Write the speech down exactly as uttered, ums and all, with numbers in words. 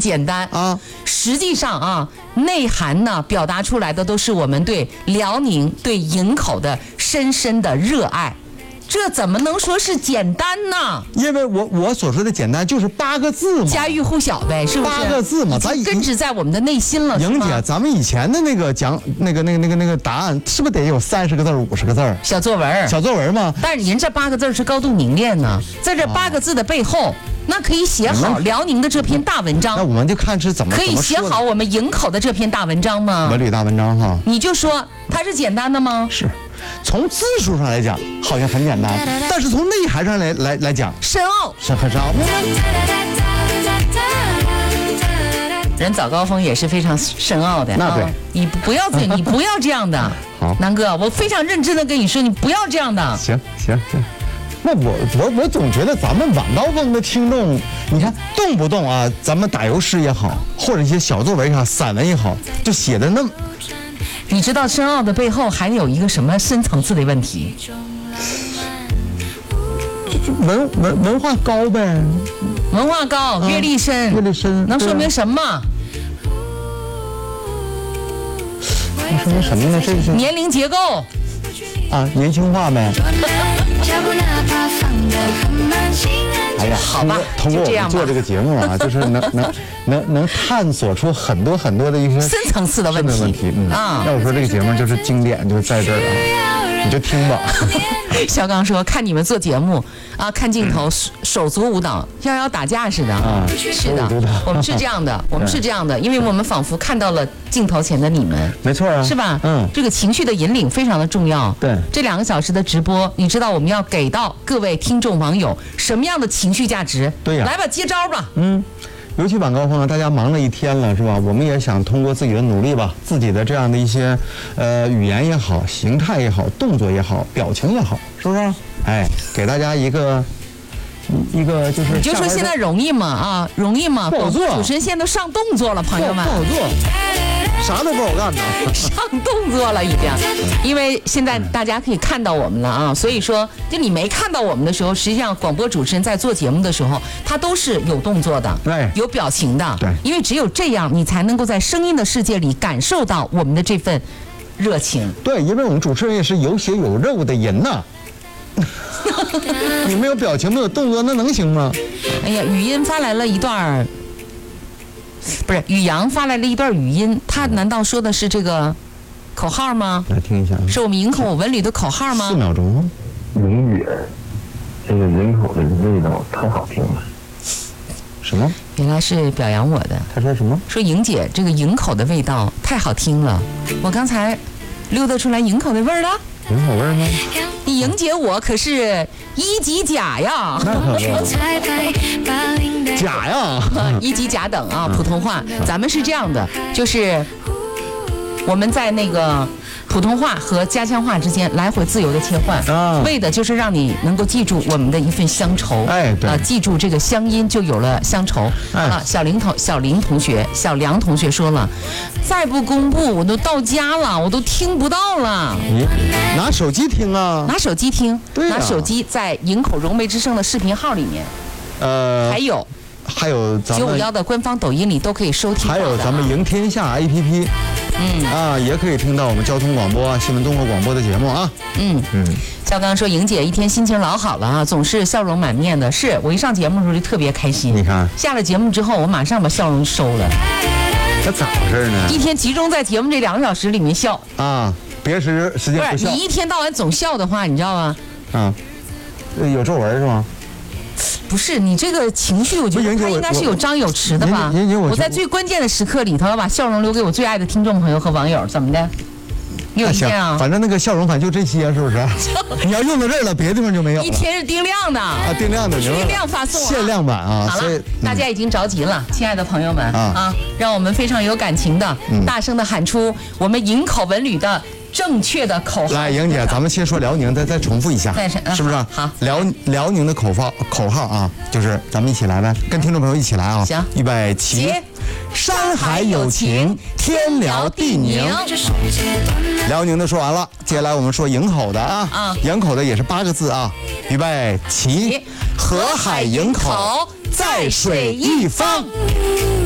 简单啊，实际上啊，内涵呢表达出来的都是我们对辽宁、对营口的深深的热爱。这怎么能说是简单呢？ 因为我我所说的简单就是八个字嘛， 家喻户晓呗，是不是？ 八个字嘛，咱根植在我们的内心了。 莹姐，咱们以前的那个讲那个那个那个那个答案，是不是得有三十个字、五十个字？ 小作文， 小作文嘛。 但是您这八个字是高度凝练呢，在这八个字的背后，那可以写好辽宁的这篇大文章。 那我们就看是怎么可以写好我们营口的这篇大文章吗？ 文旅大文章哈。 你就说它是简单的吗？ 是。从字数上来讲，好像很简单，但是从内涵上来来来讲， 深奥， 是很深奥。 人早高峰也是非常深奥的。 那对， 啊、你不要这，你不要这样的。 好， 南哥，我非常认真的跟你说，你不要这样的。 行行行。那我我我总觉得咱们晚高峰的听众，你看动不动啊，咱们打油诗也好，或者一些小作文也好，散文也好，就写的那么。 你知道深奥的背后还有一个什么深层次的问题？ 文文文化高呗， 文化高，阅历深， 阅历深， 能说明什么？ 能说明什么呢？这是年龄结构啊，年轻化呗。哎呀， 好吧， 通过我们做这个节目啊，就是能能能能探索出很多很多的一些深层次的问题。 问题，嗯啊，要我说这个节目就是经典，就是在这儿啊，你就听吧。 肖刚说，看你们做节目啊，看镜头手足舞蹈，像要打架似的啊。是的，我们是这样的，我们是这样的，因为我们仿佛看到了镜头前的你们。 没错啊， 是吧？ 嗯， 这个情绪的引领非常的重要。 对， 这两个小时的直播，你知道我们要给到各位听众网友什么样的情绪价值？ 对呀， 来吧，接招吧。 嗯。尤其晚高峰啊，大家忙了一天了，是吧？我们也想通过自己的努力吧，自己的这样的一些，呃，语言也好，形态也好，动作也好，表情也好，是不是？哎，给大家一个一个就是。 你就说现在容易吗？啊，容易吗？ 不好做。 主持人现在都上动作了，朋友们。 不好做。啥都不好干呢， 上动作了已经，因为现在大家可以看到我们了啊，所以说，就你没看到我们的时候，实际上广播主持人在做节目的时候，他都是有动作的， 对， 有表情的， 对， 因为只有这样，你才能够在声音的世界里感受到我们的这份热情。 对，因为我们主持人也是有血有肉的人呐。你没有表情，没有动作，那能行吗？ 哎呀，语音发来了一段。不是宇阳发来了一段语音，他难道说的是这个口号吗？ 来听一下， 是我们营口文旅的口号吗？ 四秒钟。 莹姐，这个营口的味道太好听了。 什么？ 原来是表扬我的。 他说什么？ 说莹姐这个营口的味道太好听了，我刚才溜达出来营口的味儿了。 营口味吗？ 你莹姐我可是一级甲呀！ 那可不，甲呀， 一级甲等啊！普通话，咱们是这样的，就是我们在那个普通话和家乡话之间来回自由的切换， 啊， 为的就是让你能够记住我们的一份乡愁。 哎，对， 啊，记住这个乡音，就有了乡愁。 哎、 啊，小林同小林同学、小梁同学说了，再不公布我都到家了，我都听不到了。 你拿手机听啊， 拿手机听， 对、啊， 拿手机在营口融媒之声的视频号里面， 呃， 还有。 还有咱们九五幺的官方抖音里都可以收听到的， 还有咱们赢天下 A P P， 嗯啊，也可以听到我们交通广播、新闻综合广播的节目啊。 嗯嗯，肖刚说莹姐一天心情老好了啊，总是笑容满面的。是我一上节目的时候就特别开心， 你看下了节目之后，我马上把笑容收了。 那咋回事呢？ 一天集中在节目这两个小时里面笑啊，别时时间不笑。 不是你一天到晚总笑的话，你知道吗？ 啊，有皱纹是吗？ 不是你这个情绪，我觉得它应该是有张有弛的吧。我在最关键的时刻里头，要把笑容留给我最爱的听众朋友和网友，怎么的？你有意见啊？ 反正那个笑容反正就这些，是不是？你要用到这儿了，别的地方就没有了。 一天是定量的啊， 定量的， 定量发送， 限量版啊。 好了，大家已经着急了，亲爱的朋友们啊啊，让我们非常有感情的，大声的喊出我们营口文旅的正确的口号。 来，莹姐，咱们先说辽宁，再再重复一下，是不是？ 好， 辽辽宁的口号口号啊，就是咱们一起来呗，跟听众朋友一起来啊。 行， 预备起。山海有情，天辽地宁。辽宁的说完了，接下来我们说营口的啊，啊，营口的也是八个字啊。预备起，河海营口，在水一方。